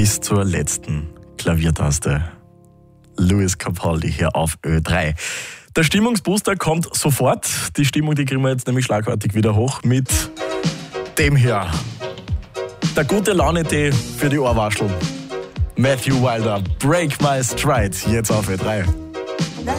bis zur letzten Klaviertaste. Lewis Capaldi hier auf Ö3. Der Stimmungsbooster kommt sofort. Die Stimmung, die kriegen wir jetzt nämlich schlagartig wieder hoch mit dem hier. Der gute Laune-Tee für die Ohrwascheln. Matthew Wilder, Break My Stride, jetzt auf Ö3.